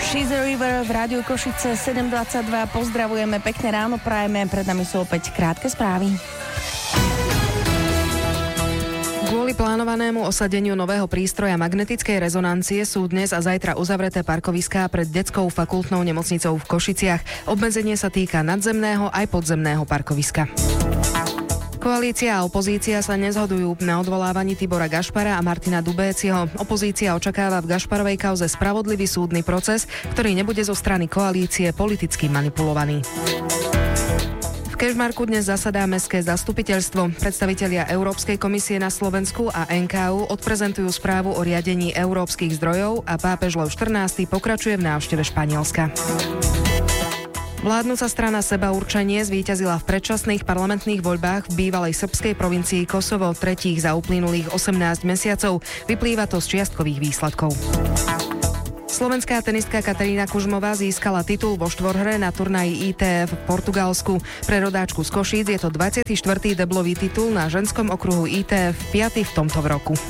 She's a River v Rádiu Košice 7:22. Pozdravujeme, pekné ráno prajeme, pred nami sú opäť krátke správy. Kvôli plánovanému osadeniu nového prístroja magnetickej rezonancie sú dnes a zajtra uzavreté parkoviská pred detskou fakultnou nemocnicou v Košiciach. Obmedzenie sa týka nadzemného aj podzemného parkoviska. Koalícia a opozícia sa nezhodujú na odvolávaní Tibora Gašpara a Martina Dubéciho. Opozícia očakáva v Gašparovej kauze spravodlivý súdny proces, ktorý nebude zo strany koalície politicky manipulovaný. V Kežmarku dnes zasadá mestské zastupiteľstvo. Predstavitelia Európskej komisie na Slovensku a NKÚ odprezentujú správu o riadení európskych zdrojov a pápež Lev XIV pokračuje v návšteve Španielska. Vládnuca strana Seba určenie zvíťazila v predčasných parlamentných voľbách v bývalej srbskej provincii Kosovo, tretích za uplynulých 18 mesiacov. Vyplýva to z čiastkových výsledkov. Slovenská tenistka Katarína Kužmová získala titul vo štvorhre na turnaji ITF v Portugalsku. Pre rodáčku z Košíc je to 24. deblový titul na ženskom okruhu ITF, 5. v tomto roku.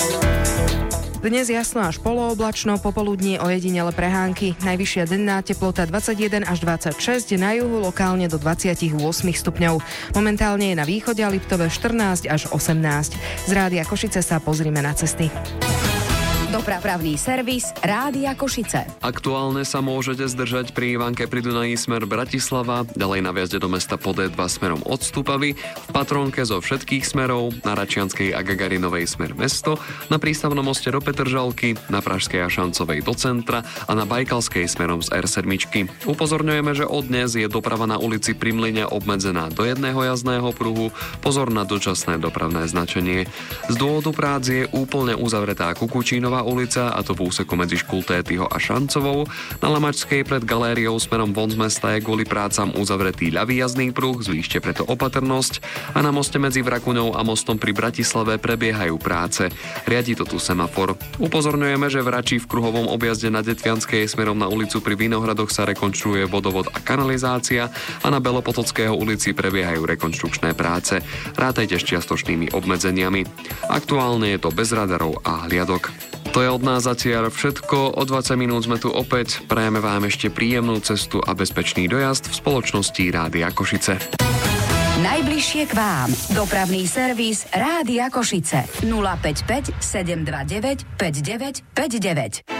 Dnes jasno až polooblačno, popoludní ojedinele prehánky. Najvyššia denná teplota 21 až 26, na juhu lokálne do 28 stupňov. Momentálne je na východe a Liptove 14 až 18. Z Rádia Košice sa pozrime na cesty. Dopravný servis Rádia Košice. Aktuálne sa môžete zdržať pri Ivanke pri Dunaji smer Bratislava, ďalej na vjazde do mesta po D2 smerom od Stupavy, v Patrónke zo všetkých smerov, na Račianskej a Gagarinovej smer mesto, na prístavnom moste do Petržalky, na Pražskej a Šancovej do centra a na Bajkalskej smerom z R7. Upozorňujeme, že od dnes je doprava na ulici Pri Mlyne obmedzená do jedného jazdného pruhu, pozor na dočasné dopravné značenie. Z dôvodu prác je úplne uzavretá Kukučínová ulica, a to v úseku medzi Škultétyho a Šancovou. Na Lamačskej pred galériou smerom von z mesta je kvôli prácam uzavretý ľavý jazdný pruh, zvýšte preto opatrnosť, a na moste medzi Vrakuňou a mostom pri Bratislave prebiehajú práce. Riadi to tu semafor. Upozorňujeme, že v Rači v kruhovom objazde na Detvianskej smerom na ulicu Pri Vinohradoch sa rekonštruuje vodovod a kanalizácia a na Belopotockého ulici prebiehajú rekonštrukčné práce. Rátajte s čiastočnými obmedzeniami. Aktuálne je to bez radarov a hliadok. To je od nás zatiaľ všetko. O 20 minút sme tu opäť. Prajeme vám ešte príjemnú cestu a bezpečný dojazd v spoločnosti Rádia Košice. Najbližšie k vám. Dopravný servis Rádia Košice. 055 729 5959.